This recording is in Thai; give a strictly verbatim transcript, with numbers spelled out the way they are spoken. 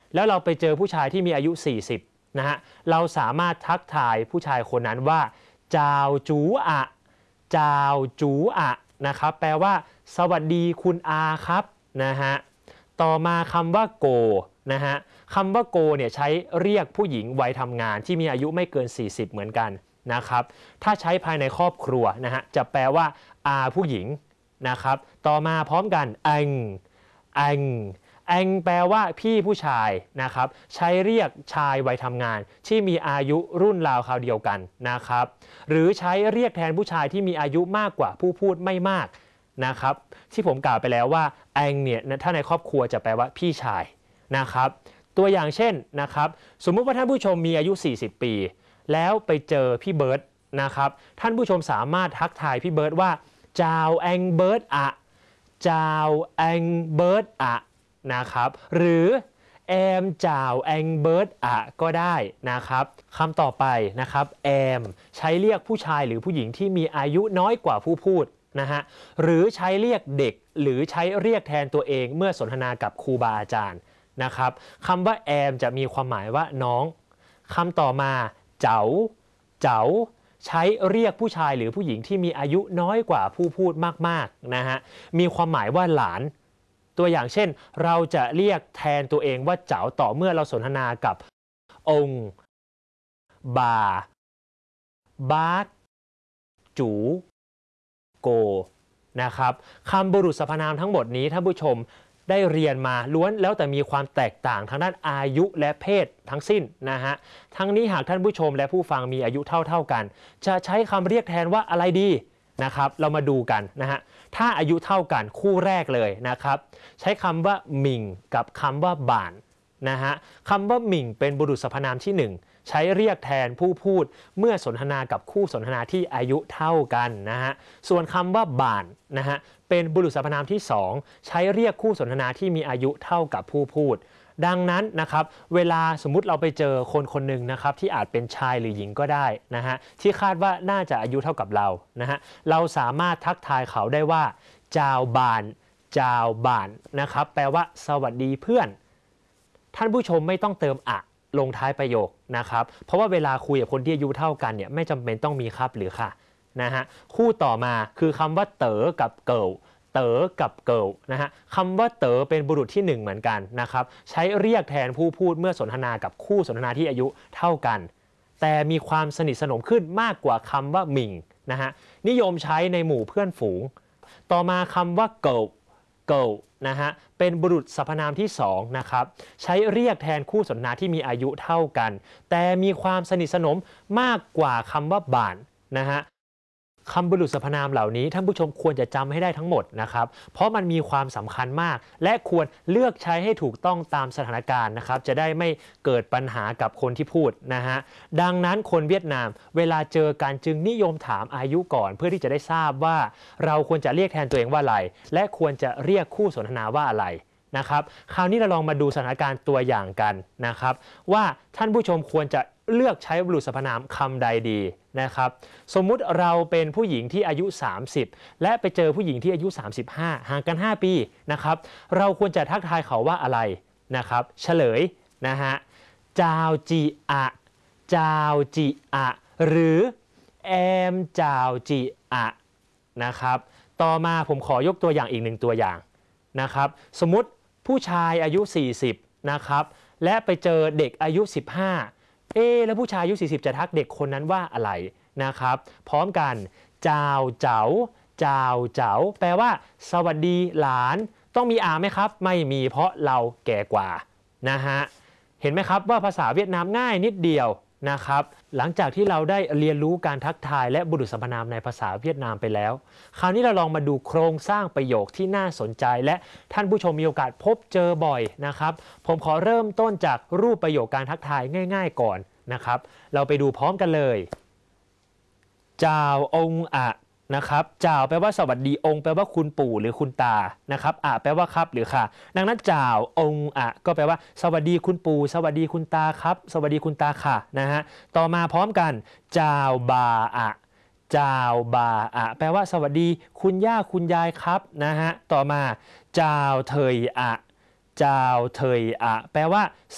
แล้วเราไปเจอผู้ชายที่มีอายุสี่สิบนะฮะเราสามารถทักทายผู้ชายคนนั้นว่าจาวจูอะจาวจูอะนะครับแปลว่าสวัสดีคุณอาครับนะฮะต่อมาคำว่าโกนะฮะคำว่าโกเนี่ยใช้เรียกผู้หญิงวัยทำงานที่มีอายุไม่เกินสี่สิบเหมือนกันนะครับถ้าใช้ภายในครอบครัวนะฮะจะแปลว่าอาผู้หญิงนะครับต่อมาพร้อมกันอังอังอังแปลว่าพี่ผู้ชายนะครับใช้เรียกชายวัยทำงานที่มีอายุรุ่นราวคราวเดียวกันนะครับหรือใช้เรียกแทนผู้ชายที่มีอายุมากกว่าผู้พูดไม่มากนะครับที่ผมกล่าวไปแล้วว่าอังเนี่ยถ้าในครอบครัวจะแปลว่าพี่ชายนะครับตัวอย่างเช่นนะครับสมมุติว่าท่านผู้ชมมีอายุสี่สิบปีแล้วไปเจอพี่เบิร์ตนะครับท่านผู้ชมสามารถทักทายพี่เบิร์ตว่าจาวแองเบิร์ตอะจาวแองเบิร์ตอะนะครับหรือแอมจาวแองเบิร์ตอะก็ได้นะครับคำต่อไปนะครับแอมใช้เรียกผู้ชายหรือผู้หญิงที่มีอายุน้อยกว่าผู้พูดนะฮะหรือใช้เรียกเด็กหรือใช้เรียกแทนตัวเองเมื่อสนทนากับครูบาอาจารย์นะครับคำว่าแอมจะมีความหมายว่าน้องคำต่อมาเจ๋าเจ๋าใช้เรียกผู้ชายหรือผู้หญิงที่มีอายุน้อยกว่าผู้พูดมากๆนะฮะมีความหมายว่าหลานตัวอย่างเช่นเราจะเรียกแทนตัวเองว่าเจ๋าต่อเมื่อเราสนทนากับองค์บาบาสจูโกนะครับคำบุรุษสรรพนามทั้งหมดนี้ท่านผู้ชมได้เรียนมาล้วนแล้วแต่มีความแตกต่างทางด้านอายุและเพศทั้งสิ้นนะฮะทั้งนี้หากท่านผู้ชมและผู้ฟังมีอายุเท่าๆกันจะใช้คำเรียกแทนว่าอะไรดีนะครับเรามาดูกันนะฮะถ้าอายุเท่ากันคู่แรกเลยนะครับใช้คำว่าหมิงกับคำว่าบ่านนะฮะคำว่าหมิงเป็นบุรุษสรรพนามที่หนึ่งใช้เรียกแทนผู้พูดเมื่อสนทนากับคู่สนทนาที่อายุเท่ากันนะฮะส่วนคำว่าบ่านนะฮะเป็นบุรุษสรรพนามที่สองใช้เรียกคู่สนทนาที่มีอายุเท่ากับผู้พูดดังนั้นนะครับเวลาสมมุติเราไปเจอคนคนหนึ่งนะครับที่อาจเป็นชายหรือหญิงก็ได้นะฮะที่คาดว่าน่าจะอายุเท่ากับเรานะฮะเราสามารถทักทายเขาได้ว่าจาวบานจาวบานนะครับแปลว่าสวัสดีเพื่อนท่านผู้ชมไม่ต้องเติมอะลงท้ายประโยคนะครับเพราะว่าเวลาคุยกับคนที่อายุเท่ากันเนี่ยไม่จำเป็นต้องมีครับหรือค่ะนะฮะคู่ต่อมาคือคำว่าเต๋อกับเกิลเต๋อกับเกิลนะฮะคำว่าเต๋อเป็นบุรุษที่หนึ่งเหมือนกันนะครับใช้เรียกแทนผู้พูดเมื่อสนทนากับคู่สนทนาที่อายุเท่ากันแต่มีความสนิทสนมขึ้นมากกว่าคำว่าหมิงนะฮะนิยมใช้ในหมู่เพื่อนฝูงต่อมาคำว่าเกิลเกิลนะฮะเป็นบุรุษสรรพนามที่สองนะครับใช้เรียกแทนคู่สนทนาที่มีอายุเท่ากันแต่มีความสนิทสนมมากกว่าคำว่าบ่านนะฮะคำบุรุษสรรพนามเหล่านี้ท่านผู้ชมควรจะจำให้ได้ทั้งหมดนะครับเพราะมันมีความสำคัญมากและควรเลือกใช้ให้ถูกต้องตามสถานการณ์นะครับจะได้ไม่เกิดปัญหากับคนที่พูดนะฮะดังนั้นคนเวียดนามเวลาเจอกันจึงนิยมถามอายุก่อนเพื่อที่จะได้ทราบว่าเราควรจะเรียกแทนตัวเองว่าอะไรและควรจะเรียกคู่สนทนาว่าอะไรนะครับคราวนี้เราลองมาดูสถานการณ์ตัวอย่างกันนะครับว่าท่านผู้ชมควรจะเลือกใช้บุรุษสรรพนามคำใดดีนะครับสมมุติเราเป็นผู้หญิงที่อายุสามสิบและไปเจอผู้หญิงที่อายุสามสิบห้าห่างกันห้าปีนะครับเราควรจะทักทายเขาว่าอะไรนะครับเฉลยนะฮะจาวจีอะจาวจีอะหรือแอมจาวจีอะนะครับต่อมาผมขอยกตัวอย่างอีกหนึ่งตัวอย่างนะครับสมมุติผู้ชายอายุสี่สิบนะครับและไปเจอเด็กอายุสิบห้าเอ๊แล้วผู้ชายอายุสี่สิบจะทักเด็กคนนั้นว่าอะไรนะครับพร้อมกันจาวเจ๋าจาวเจ๋าแปลว่าสวัสดีหลานต้องมีอาไหมครับไม่มีเพราะเราแก่กว่านะฮะเห็นไหมครับว่าภาษาเวียดนามง่ายนิดเดียวนะครับหลังจากที่เราได้เรียนรู้การทักทายและบุรุษสรรพนามในภาษาเวียดนามไปแล้วคราวนี้เราลองมาดูโครงสร้างประโยคที่น่าสนใจและท่านผู้ชมมีโอกาสพบเจอบ่อยนะครับผมขอเริ่มต้นจากรูปประโยคการทักทายง่ายๆก่อนนะครับเราไปดูพร้อมกันเลยจาวองอะนะครับจ่าวแปลว่าสวัสดีองค์แปลว่าคุณปู่หรือคุณตานะครับอะแปลว่าครับหรือค่ะดังนั้นจ่าวองค์อะก็แปลว่าสวัสดีคุณปู่สวัสดีคุณตาครับสวัสดีคุณตาค่ะนะฮะต่อมาพร้อมกันจ่าวบาอะจ่าวบาอะแปลว่าสวัสดีคุณย่าคุณยายครับนะฮะต่อมาจ่าวเทยอะจ่าวเทยอะแปลว่า